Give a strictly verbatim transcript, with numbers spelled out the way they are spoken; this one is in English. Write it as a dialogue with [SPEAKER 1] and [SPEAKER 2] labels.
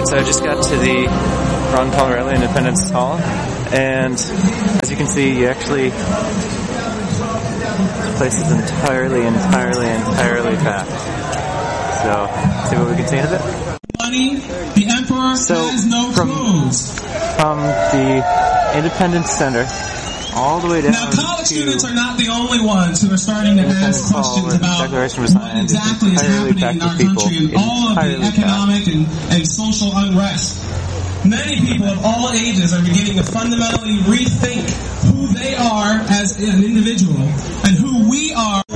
[SPEAKER 1] So I just got to the Ron Paul Reilly Independence Hall, and as you can see, you actually, this place is entirely, entirely, entirely packed. So, see what we can see in a bit.
[SPEAKER 2] Money, the emperor
[SPEAKER 1] so
[SPEAKER 2] has no
[SPEAKER 1] from,
[SPEAKER 2] clothes.
[SPEAKER 1] From the Independence Center all the way down
[SPEAKER 2] now, college
[SPEAKER 1] to
[SPEAKER 2] students are not the only ones who are starting to ask questions about what exactly is happening in our country and all of the economic and, and social unrest. Many people of all ages are beginning to fundamentally rethink who they are as an individual and who we are